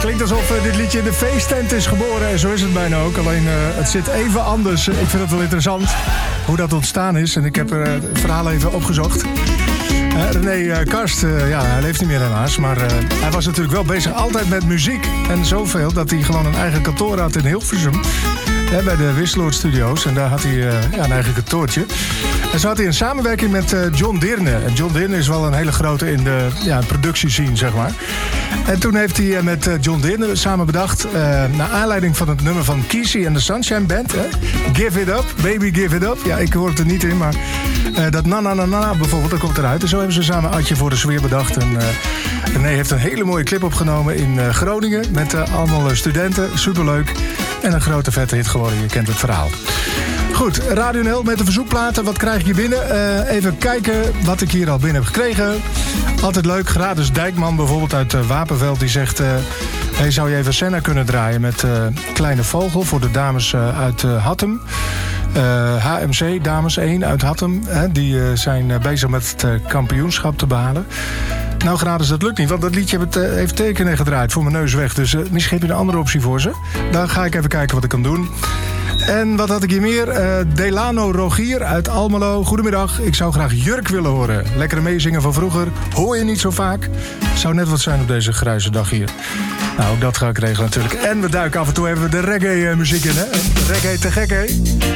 klinkt alsof dit liedje in de feesttent is geboren. En zo is het bijna ook. Alleen het zit even anders. Ik vind het wel interessant hoe dat ontstaan is. En ik heb het verhaal even opgezocht. René Karst, hij leeft niet meer helaas. Maar hij was natuurlijk wel bezig altijd met muziek. En zoveel dat hij gewoon een eigen kantoor had in Hilversum. Bij de Wisseloord Studios. En daar had hij een eigen kantoortje. En zo had hij een samenwerking met John Deerne. En John Deerne is wel een hele grote in de productiescene, zeg maar. En toen heeft hij met John Deerne samen bedacht... naar aanleiding van het nummer van Kesey en de Sunshine Band... Give It Up, Baby Give It Up. Ja, ik hoor het er niet in, maar dat na na na na bijvoorbeeld, dat komt eruit. En zo hebben ze samen Adje voor de Sfeer bedacht. En René heeft een hele mooie clip opgenomen in Groningen... met allemaal studenten, superleuk. En een grote vette hit geworden, je kent het verhaal. Goed, Radio NL met de verzoekplaten. Wat krijg je binnen? Even kijken wat ik hier al binnen heb gekregen. Altijd leuk. Gradus Dijkman bijvoorbeeld uit Wapenveld. Die zegt, zou je even Senna kunnen draaien met Kleine Vogel... voor de dames uit Hattem. HMC, dames 1 uit Hattem. Die zijn bezig met het kampioenschap te behalen. Nou, Gradus, dat lukt niet, want dat liedje heeft tekenen gedraaid voor mijn neus weg. Dus misschien heb je een andere optie voor ze. Dan ga ik even kijken wat ik kan doen. En wat had ik hier meer? Delano Rogier uit Almelo. Goedemiddag, ik zou graag Jurk willen horen. Lekkere meezingen van vroeger. Hoor je niet zo vaak. Zou net wat zijn op deze grijze dag hier. Nou, ook dat ga ik regelen natuurlijk. En we duiken af en toe even de reggae muziek in, hè? Reggae te gek, hè?